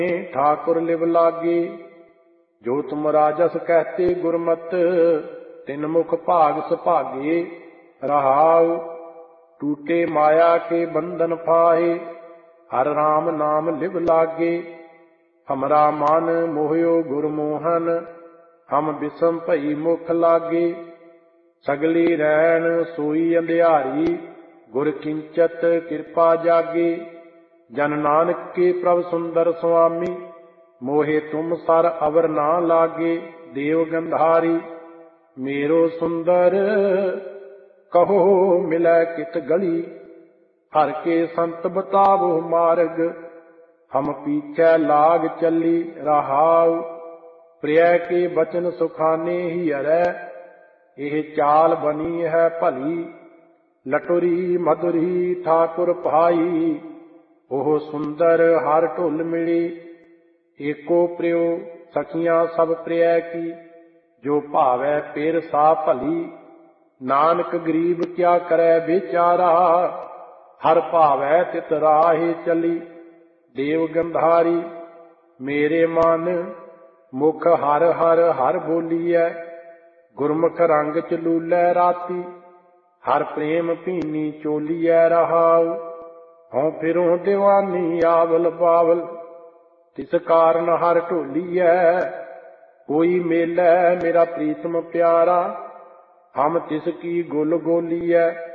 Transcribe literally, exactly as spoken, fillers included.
Thakur live लागे। जो तुम राजस कहते गुरमत, तिन मुख भाग सुभागे। रहाउ टूटे माया के बंधन फाहे, हर राम नाम लिव लागे। हमरा मन मोहयो गुरमोहन, हम बिसम भई मुख लागे। सगली रैन सोई अंधियारी, गुर किंचत कृपा जागे। जन नानक के प्रभ सुंदर स्वामी, मोहे तुम सर अवर ना लागे। देव गंधारी मेरो सुंदर, कहो मिलै कित गली। हर के संत बतावो मार्ग, हम पीछे लाग चली। रहाउ प्रिय के बचन सुखाने ही हरै, एह चाल बनी है भली। लटुरी मधुरी ठाकुर भाई, ओह सुंदर हर ढुल मिली। एको प्रियो सखियां सब प्रिय की, जो भावै पेर सा भली। नानक गरीब क्या करे बेचारा, हर भावै तित राहे चली। देव गंधारी मेरे मन, मुख हर हर हर बोलीऐ। गुरमुख रंग च लूलै राती, हर प्रेम भीनी चोलीऐ। रहाउ हों फिरों दीवानी आवल बावल, तिस कारण हर ढोलीऐ। कोई मेलै मेरा प्रीतम प्यारा, हम तिस की गुल गोलीऐ।